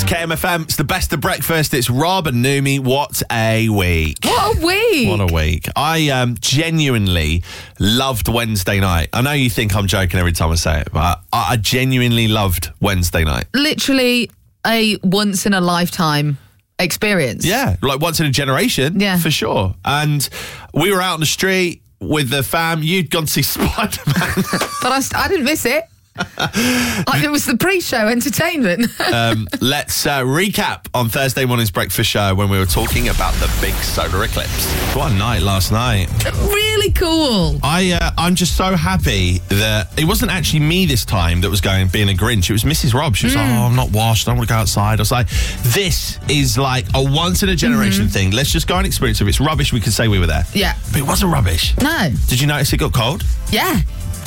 KMFM, it's the best of breakfast. It's Rob and Numi. What a week. What a week. What a week. I genuinely loved Wednesday night. I know you think I'm joking every time I say it, but I genuinely loved Wednesday night. Literally a once-in-a-lifetime experience. Yeah, like once in a generation, for sure. And we were out on the street with the fam. You'd gone to see Spider-Man. But I didn't miss it. It was the pre-show entertainment. Let's recap on Thursday morning's breakfast show when we were talking about the big solar eclipse. What a night last night. Really cool. I'm just so happy that it wasn't actually me this time that was being a Grinch. It was Mrs. Rob. She was like, I'm not washed. I don't want to go outside. I was like, this is like a once-in-a-generation thing. Let's just go and experience it. If it's rubbish, we can say we were there. Yeah. But it wasn't rubbish. No. Did you notice it got cold? Yeah.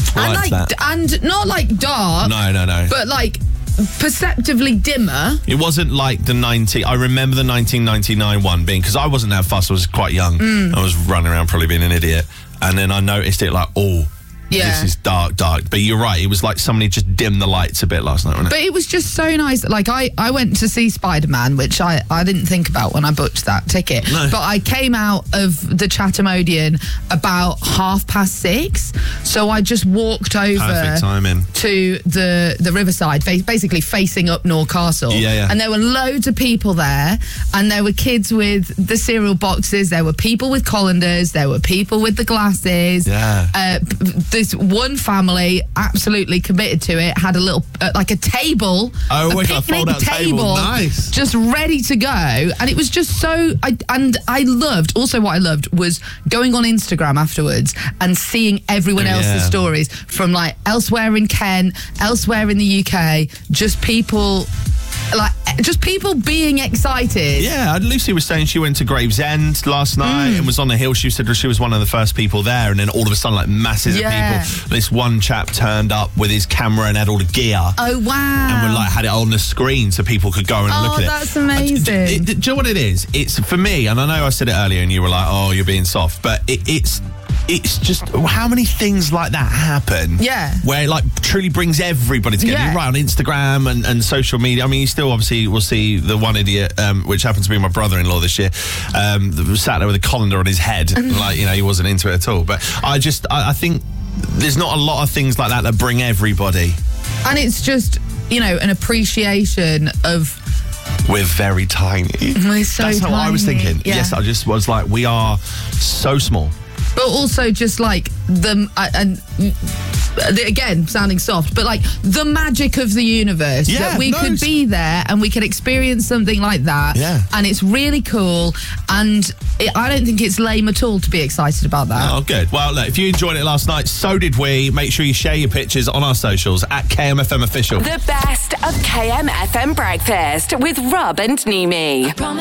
And not like dark. No. But like perceptively dimmer. It wasn't like I remember the 1999 one being, because I wasn't that fussed, I was quite young. I was running around probably being an idiot. And then I noticed it like, this is dark. But you're right, it was like somebody just dimmed the lights a bit last night, wasn't it? But it was just so nice. Like, I went to see Spider-Man, which I didn't think about when I booked that ticket. No. But I came out of the Chatham Odeon about 6:30. So I just walked over Perfect timing. to the Riverside, basically facing up Norcastle. Yeah. And there were loads of people there. And there were kids with the cereal boxes. There were people with colanders. There were people with the glasses. Yeah. This one family absolutely committed to it, had a little like a table, a fold-out picnic table, nice, just ready to go. And it was just so I loved, also what I loved was going on Instagram afterwards and seeing everyone else's stories from like elsewhere in Kent, elsewhere in the UK, just people being excited. Yeah, Lucy was saying she went to Gravesend last night and was on the hill. She said she was one of the first people there, and then all of a sudden, like masses of people. This one chap turned up with his camera and had all the gear. Oh wow! And had it on the screen so people could go and look at it. Oh, that's amazing. Do you know what it is? It's for me, and I know I said it earlier, and you were like, "Oh, you're being soft," but it's just how many things like that happen. Yeah. Where it like truly brings everybody together. Yeah. You're right, on Instagram and social media. I mean, you still obviously will see the one idiot, which happens to be my brother-in-law this year, sat there with a colander on his head. He wasn't into it at all. But I think there's not a lot of things like that bring everybody. And it's just, an appreciation of... We're very tiny. We're so That's how tiny. I was thinking. Yeah. Yes, I just was like, we are so small. But also just like again, sounding soft, but like the magic of the universe, that we could be there and we could experience something like that. Yeah. And it's really cool. And I don't think it's lame at all to be excited about that. Oh, good. Well, look, if you enjoyed it last night, so did we. Make sure you share your pictures on our socials at KMFM Official. The best of KMFM Breakfast with Rob and Nimi.